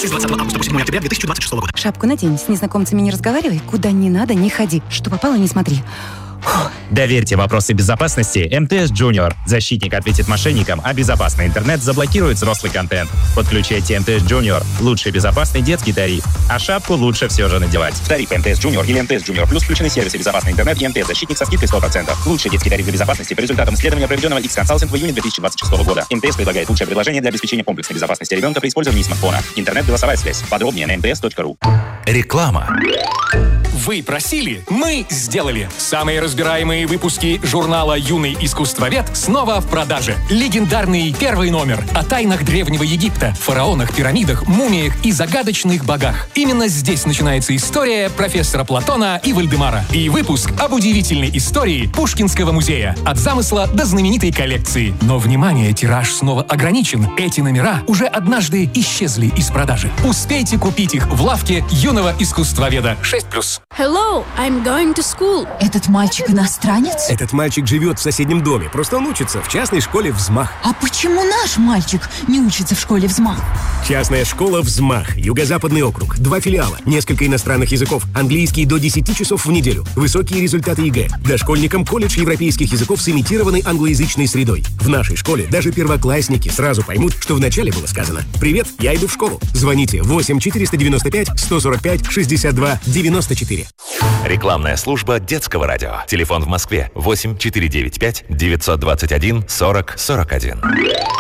Акции с 20 августа по 7 октября 2026 года. Шапку надень, с незнакомцами не разговаривай, куда не надо не ходи. Что попало, не смотри. Доверьте вопросы безопасности МТС Junior. Защитник ответит мошенникам, а безопасный интернет заблокирует взрослый контент. Подключайте МТС Junior. Лучший безопасный детский тариф. А шапку лучше все же надевать. В тариф МТС Junior или МТС Junior Plus включены сервисы безопасный интернет и МТС Защитник со скидкой 100%. Лучший детский тариф для безопасности по результатам исследования, проведенного X-Consulting в июне 2026 года. МТС предлагает лучшее предложение для обеспечения комплексной безопасности ребенка при использовании смартфона. Интернет-голосовая связь. Подробнее на mts.ru. Реклама. Вы просили, мы сделали. Самые разбираемые выпуски журнала «Юный искусствовед» снова в продаже. Легендарный первый номер о тайнах Древнего Египта, фараонах, пирамидах, мумиях и загадочных богах. Именно здесь начинается история профессора Платона и Вальдемара. И выпуск об удивительной истории Пушкинского музея. От замысла до знаменитой коллекции. Но, внимание, тираж снова ограничен. Эти номера уже однажды исчезли из продажи. Успейте купить их в лавке «Юного искусствоведа» 6+. Hello, I'm going to school. Этот мальчик иностранец? Этот мальчик живет в соседнем доме. Просто он учится в частной школе «Взмах». А почему наш мальчик не учится в школе «Взмах»? Частная школа «Взмах». Юго-западный округ. 2 филиала. Несколько иностранных языков. Английский до 10 часов в неделю. Высокие результаты ЕГЭ. Дошкольникам колледж европейских языков с имитированной англоязычной средой. В нашей школе даже первоклассники сразу поймут, что вначале было сказано: «Привет, я иду в школу». Звоните 8 495 145 62 94. Рекламная служба детского радио. Телефон в Москве 8 495 921 40 41.